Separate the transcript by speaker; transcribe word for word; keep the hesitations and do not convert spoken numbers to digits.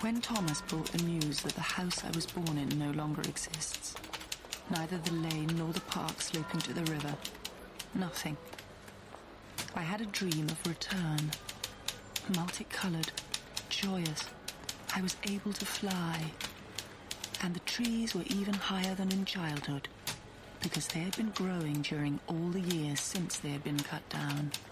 Speaker 1: When Thomas brought the news that the house I was born in no longer exists, neither the lane nor the park sloping to the river, nothing. I had a dream of return, multicolored, joyous. I was able to fly, and the trees were even higher than in childhood, because they had been growing during all the years since they had been cut down.